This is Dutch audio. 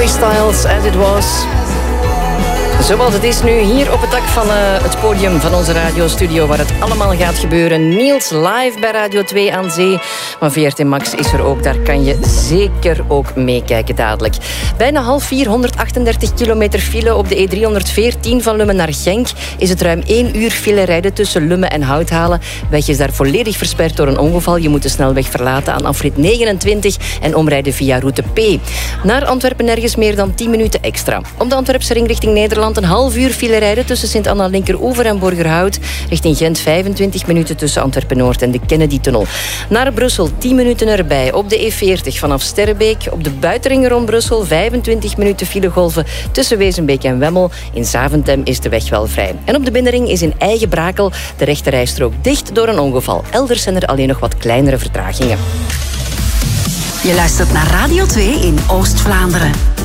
Harry Styles, As It Was. Zoals het is nu hier op het dak van het podium van onze radiostudio waar het allemaal gaat gebeuren. Niels live bij Radio 2 aan Zee. Maar VRT Max is er ook, daar kan je zeker ook meekijken dadelijk. Bijna 3:30, 138 kilometer file op de E314 van Lummen naar Genk. Is het ruim 1 uur file rijden tussen Lummen en Houthalen. Weg is daar volledig versperd door een ongeval. Je moet de snelweg verlaten aan afrit 29 en omrijden via route P. Naar Antwerpen nergens meer dan 10 minuten extra. Op de Antwerpse ring richting Nederland een half uur file rijden tussen Sint-Anna Linkeroever en Borgerhout. Richting Gent 25 minuten tussen Antwerpen-Noord en de Kennedy-tunnel. Naar Brussel 10 minuten erbij. Op de E40 vanaf Sterrebeek. Op de buitenringen rond Brussel 25 minuten filegolven tussen Wezenbeek en Wemmel. In Zaventem is de weg wel vrij. En op de binnenring is in Eigen-Brakel de rechterrijstrook dicht door een ongeval. Elders zijn er alleen nog wat kleinere vertragingen. Je luistert naar Radio 2 in Oost-Vlaanderen.